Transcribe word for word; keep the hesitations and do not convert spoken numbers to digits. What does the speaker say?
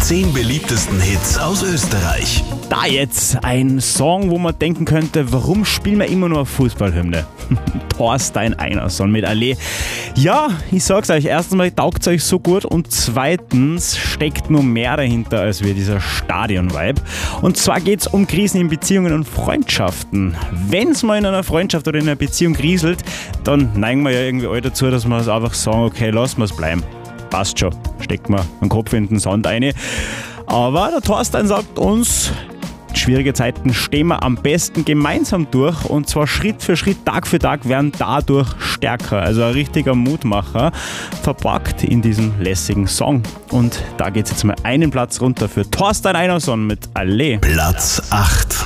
zehn beliebtesten Hits aus Österreich. Da jetzt ein Song, wo man denken könnte, warum spielen wir immer nur Fußballhymne? Thorstein Einarsson mit Allee. Ja, ich sag's euch, erstens mal taugt's euch so gut und zweitens steckt nur mehr dahinter als wir dieser Stadion-Vibe. Und zwar geht's um Krisen in Beziehungen und Freundschaften. Wenn's mal in einer Freundschaft oder in einer Beziehung kriselt, dann neigen wir ja irgendwie alle dazu, dass wir einfach sagen, okay, lassen wir's bleiben. Passt schon, steckt man den Kopf in den Sand rein. Aber der Thorstein sagt uns, schwierige Zeiten stehen wir am besten gemeinsam durch und zwar Schritt für Schritt, Tag für Tag werden dadurch stärker. Also ein richtiger Mutmacher, verpackt in diesem lässigen Song. Und da geht's jetzt mal einen Platz runter für Thorstein Einarsson mit Allee. Platz acht.